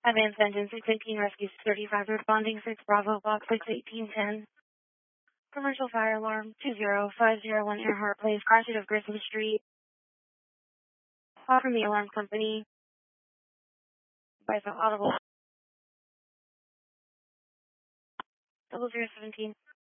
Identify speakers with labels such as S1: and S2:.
S1: Advanced Engine 618 Rescue 35 responding 6 Bravo Box 61810. Commercial fire alarm 20501 Earhart Place, Crossing of Grissom Street. Call from the alarm company. By the audible 0017.